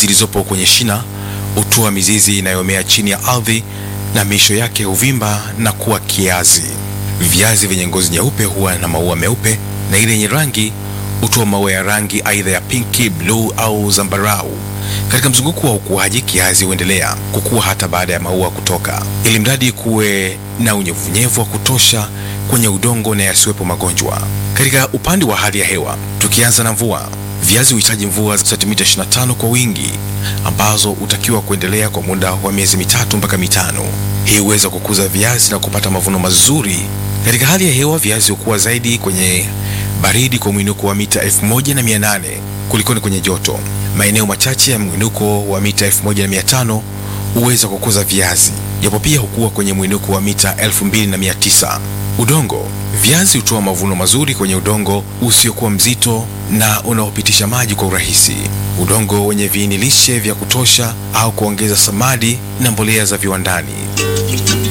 zilizopo kwenye shina hutoa mizizi inayomea chini ya ardhi na misho yake huvimba na kuwa kiazi. Viazi vyenye ngozi nyeupe huwa na maua meupe, na ile yenye rangi hutoa maua ya rangi aidha ya pinki, blue au zambarau. Katika mzunguko wa ukuaji, kiazi huendelea kukua hata baada ya maua kutoka, ili mradi kuwe na unyevunyevu wa kutosha kwenye udongo na yasiwepo magonjwa. Katika upande wa hali ya hewa, tukianza na mvua, viazi huhitaji mvua za sentimita 25 kwa wingi, ambazo hutakiwa kuendelea kwa muda wa miezi 3 mpaka 5. Hii huweza kukuza viazi na kupata mavuno mazuri. Katika hali ya hewa, viazi hukua zaidi kwenye baridi kwa mwinuko wa mita 1800 kulikoni kwenye joto. Maeneo machache ya mwinuko wa mita 1500 huweza kukuza viazi, japo pia hukua kwenye mwinuko wa mita 2900. Udongo. Viazi hutoa mavuno mazuri kwenye udongo usiokuwa mzito na unaopitisha maji kwa urahisi. Udongo wenye viini lishe vya kutosha au kuongeza samadi na mbolea za viwandani.